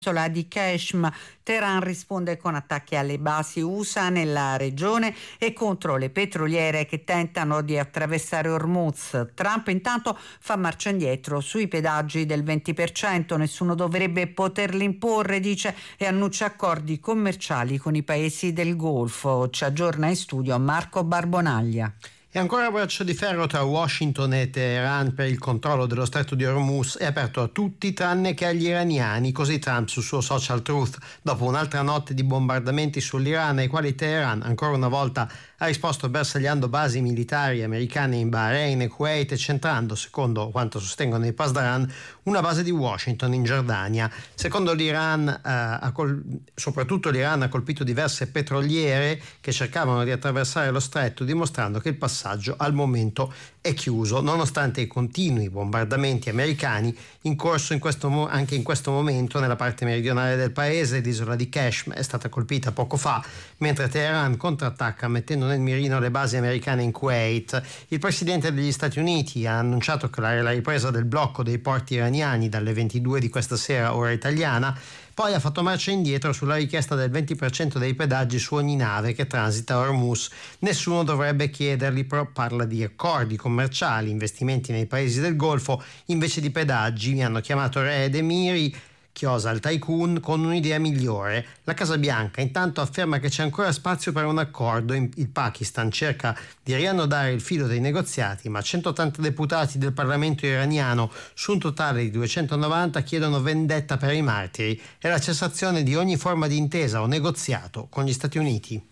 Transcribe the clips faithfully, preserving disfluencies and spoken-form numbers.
di Qashm. Teheran risponde con attacchi alle basi U S A nella regione e contro le petroliere che tentano di attraversare Hormuz. Trump intanto fa marcia indietro sui pedaggi del venti per cento, nessuno dovrebbe poterli imporre, dice, e annuncia accordi commerciali con i paesi del Golfo. Ci aggiorna in studio Marco Barbonaglia. E ancora un braccio di ferro tra Washington e Teheran per il controllo dello stretto di Hormuz è aperto a tutti tranne che agli iraniani, così Trump sul suo social Truth, dopo un'altra notte di bombardamenti sull'Iran ai quali Teheran ancora una volta ha risposto bersagliando basi militari americane in Bahrain e Kuwait e centrando, secondo quanto sostengono i Pasdaran, una base di Washington in Giordania. Secondo l'Iran, eh, ha col- soprattutto l'Iran ha colpito diverse petroliere che cercavano di attraversare lo stretto, dimostrando che il passaggio al momento è chiuso, nonostante i continui bombardamenti americani in corso in questo mo- anche in questo momento nella parte meridionale del paese. L'isola di Qashm è stata colpita poco fa, mentre Teheran contrattacca mettendo nel mirino le basi americane in Kuwait. Il presidente degli Stati Uniti ha annunciato che la, la ripresa del blocco dei porti iraniani dalle ventidue di questa sera, ora italiana. Poi ha fatto marcia indietro sulla richiesta del venti per cento dei pedaggi su ogni nave che transita Hormuz. Nessuno dovrebbe chiederli, però parla di accordi commerciali, investimenti nei paesi del Golfo invece di pedaggi. Mi hanno chiamato re ed emiri, chiosa al tycoon, con un'idea migliore. La Casa Bianca intanto afferma che c'è ancora spazio per un accordo. Il Pakistan cerca di riannodare il filo dei negoziati, ma centottanta deputati del Parlamento iraniano su un totale di duecentonovanta chiedono vendetta per i martiri e la cessazione di ogni forma di intesa o negoziato con gli Stati Uniti.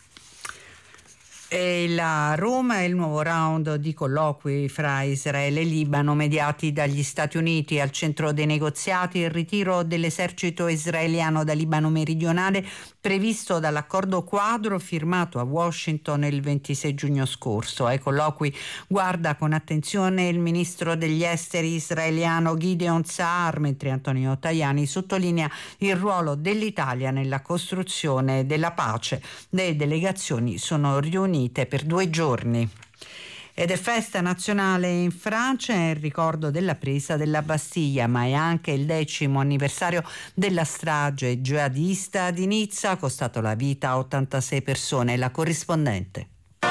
E la Roma è il nuovo round di colloqui fra Israele e Libano mediati dagli Stati Uniti. Al centro dei negoziati il ritiro dell'esercito israeliano da Libano meridionale, previsto dall'accordo quadro firmato a Washington il ventisei giugno scorso. Ai colloqui guarda con attenzione il ministro degli esteri israeliano Gideon Saar, mentre Antonio Tajani sottolinea il ruolo dell'Italia nella costruzione della pace. Le delegazioni sono riunite per due giorni. Ed è festa nazionale in Francia, è il ricordo della presa della Bastiglia, ma è anche il decimo anniversario della strage jihadista di Nizza, ha costato la vita a ottantasei persone. La corrispondente.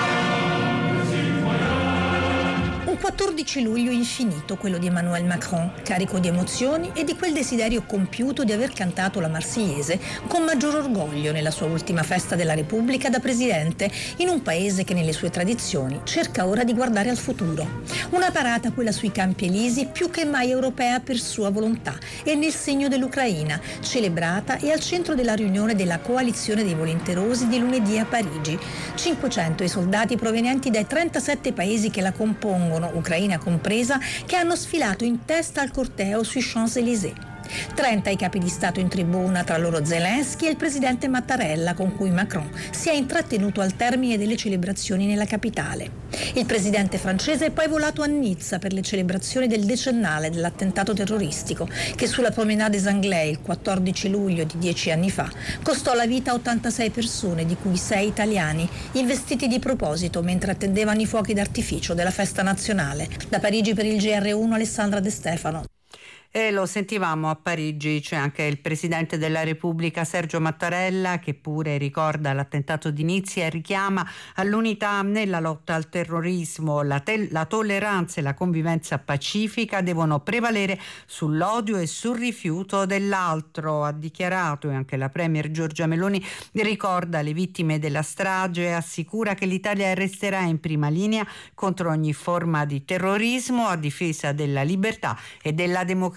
quattordici luglio infinito, quello di Emmanuel Macron, carico di emozioni e di quel desiderio compiuto di aver cantato la Marseillaise con maggior orgoglio nella sua ultima festa della Repubblica da presidente, in un paese che nelle sue tradizioni cerca ora di guardare al futuro. Una parata, quella sui Campi Elisi, più che mai europea per sua volontà e nel segno dell'Ucraina, celebrata e al centro della riunione della coalizione dei volenterosi di lunedì a Parigi. cinquecento i soldati provenienti dai trentasette paesi che la compongono, Ucraina compresa, che hanno sfilato in testa al corteo sui Champs-Élysées. trenta i capi di Stato in tribuna, tra loro Zelensky e il presidente Mattarella, con cui Macron si è intrattenuto al termine delle celebrazioni nella capitale. Il presidente francese è poi volato a Nizza per le celebrazioni del decennale dell'attentato terroristico che sulla Promenade des Anglais il quattordici luglio di dieci anni fa costò la vita a ottantasei persone, di cui sei italiani, investiti di proposito mentre attendevano i fuochi d'artificio della festa nazionale. Da Parigi per il G R uno Alessandra De Stefano. E lo sentivamo a Parigi, c'è anche il Presidente della Repubblica Sergio Mattarella che pure ricorda l'attentato di Nizza e richiama all'unità nella lotta al terrorismo. La, te- la tolleranza e la convivenza pacifica devono prevalere sull'odio e sul rifiuto dell'altro, ha dichiarato, e anche la Premier Giorgia Meloni ricorda le vittime della strage e assicura che l'Italia resterà in prima linea contro ogni forma di terrorismo a difesa della libertà e della democrazia.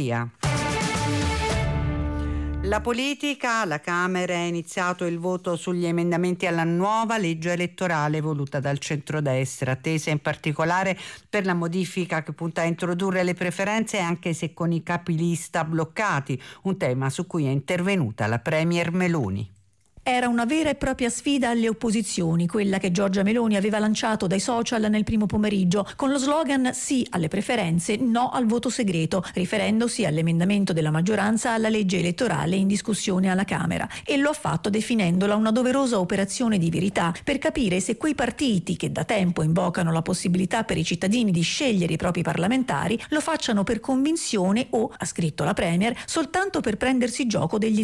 La politica, alla Camera è iniziato il voto sugli emendamenti alla nuova legge elettorale voluta dal centrodestra, attesa in particolare per la modifica che punta a introdurre le preferenze anche se con i capilista bloccati, un tema su cui è intervenuta la Premier Meloni. Era una vera e propria sfida alle opposizioni, quella che Giorgia Meloni aveva lanciato dai social nel primo pomeriggio, con lo slogan sì alle preferenze, no al voto segreto, riferendosi all'emendamento della maggioranza alla legge elettorale in discussione alla Camera. E lo ha fatto definendola una doverosa operazione di verità per capire se quei partiti che da tempo invocano la possibilità per i cittadini di scegliere i propri parlamentari lo facciano per convinzione o, ha scritto la Premier, soltanto per prendersi gioco degli